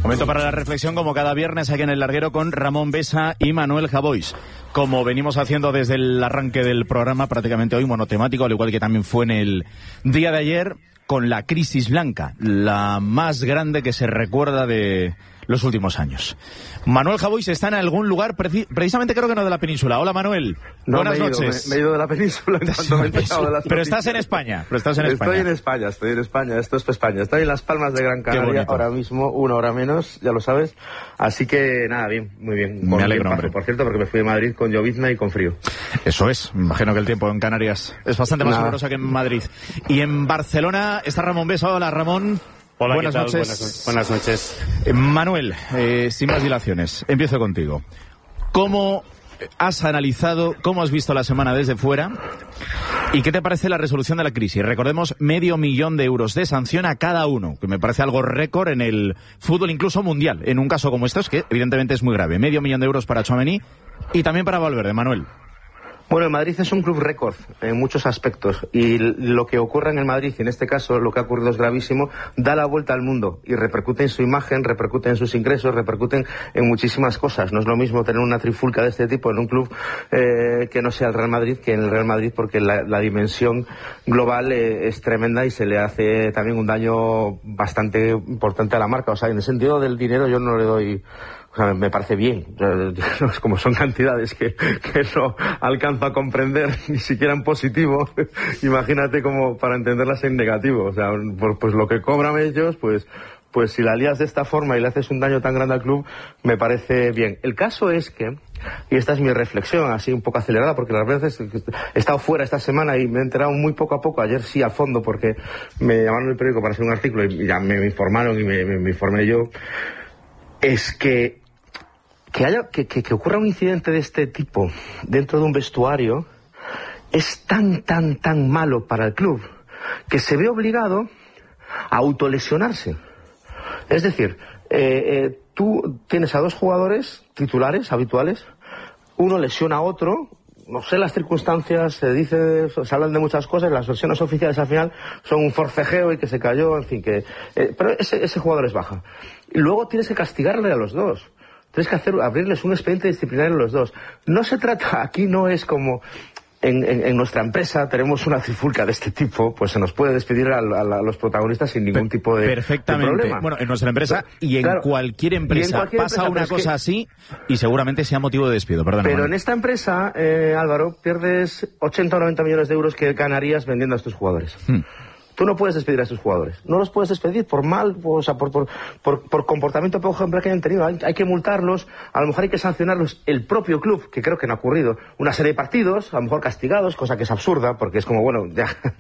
Momento para la reflexión, como cada viernes aquí en El Larguero, con Ramón Besa y Manuel Javois. Como venimos haciendo desde el arranque del programa, prácticamente hoy monotemático, al igual que también fue en el día de ayer, con la crisis blanca, la más grande que se recuerda de los últimos años. Manuel Javois está en algún lugar, precisamente creo que no de la península. Hola, Manuel. No, buenas noches. Me he ido de la península en cuanto me he enterado de las Pero noticias. estás en España. Estoy en España, esto es España. Estoy en Las Palmas de Gran Canaria, ahora mismo, 1 hora menos, ya lo sabes. Así que nada, bien, muy bien. Me alegro, hombre. Por cierto, porque me fui de Madrid con llovizna y con frío. Eso es, me imagino que el tiempo en Canarias es bastante más caluroso que en Madrid. Y en Barcelona está Ramón Besa. Hola, Ramón. Hola, buenas ¿qué tal? noches. Buenas noches. Manuel, sin más dilaciones, empiezo contigo. ¿Cómo has analizado, cómo has visto la semana desde fuera y qué te parece la resolución de la crisis? Recordemos, 500.000 euros de sanción a cada uno, que me parece algo récord en el fútbol, incluso mundial, en un caso como estos, que evidentemente es muy grave. 500.000 euros para Tchouaméni y también para Valverde. Manuel. Bueno, el Madrid es un club récord en muchos aspectos y lo que ocurre en el Madrid, y en este caso lo que ha ocurrido es gravísimo, da la vuelta al mundo y repercute en su imagen, repercute en sus ingresos, repercuten en muchísimas cosas. No es lo mismo tener una trifulca de este tipo en un club que no sea el Real Madrid que en el Real Madrid, porque la dimensión global es tremenda y se le hace también un daño bastante importante a la marca. O sea, en el sentido del dinero yo no le doy... O sea, me parece bien, como son cantidades que no alcanzo a comprender ni siquiera en positivo, imagínate como para entenderlas en negativo. O sea, pues lo que cobran ellos, pues si la lías de esta forma y le haces un daño tan grande al club, me parece bien. El caso es que, y esta es mi reflexión, así un poco acelerada, porque las veces he estado fuera esta semana y me he enterado muy poco a poco, ayer sí a fondo, porque me llamaron del periódico para hacer un artículo y ya me informaron y me informé yo. Es que ocurra un incidente de este tipo dentro de un vestuario es tan malo para el club que se ve obligado a autolesionarse. Es decir, tú tienes a dos jugadores titulares habituales, uno lesiona a otro. No sé las circunstancias, se hablan de muchas cosas, las versiones oficiales al final son un forcejeo y que se cayó, en fin, pero ese jugador es baja. Y luego tienes que castigarle a los dos. Tienes que abrirles un expediente disciplinario a los dos. No se trata, aquí no es como... En nuestra empresa tenemos una trifulca de este tipo, pues se nos puede despedir a los protagonistas sin ningún tipo de problema. Bueno, en nuestra empresa y en cualquier empresa pasa una cosa así y seguramente sea motivo de despido. Perdóname. Pero en esta empresa, Álvaro, pierdes 80 o 90 millones de euros que ganarías vendiendo a estos jugadores. Tú no puedes despedir a estos jugadores. No los puedes despedir por mal, o sea, por comportamiento poco ejemplar que hayan tenido. Hay que multarlos, a lo mejor hay que sancionarlos el propio club, que creo que no ha ocurrido. Una serie de partidos, a lo mejor castigados, cosa que es absurda, porque es como, bueno, ya